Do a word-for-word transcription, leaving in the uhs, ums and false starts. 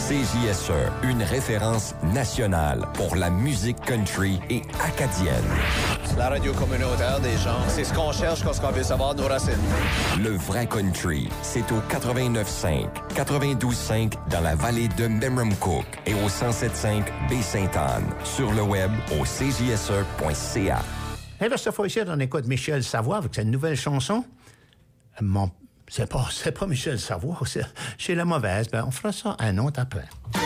C J S E, une référence nationale pour la musique country et acadienne. La radio communautaire des gens, c'est ce qu'on cherche quand on veut savoir nos racines. Le vrai country, c'est au quatre-vingt-neuf cinq, quatre-vingt-douze cinq dans la vallée de Memramcook et au cent sept cinq Baie-Sainte-Anne. Sur le web au c j s e point c a. Et là, cette fois-ci, on écoute Michel Savoie avec cette nouvelle chanson. Mon... C'est pas, c'est pas Michel Savoie, c'est, c'est la mauvaise. Ben, on fera ça un autre après.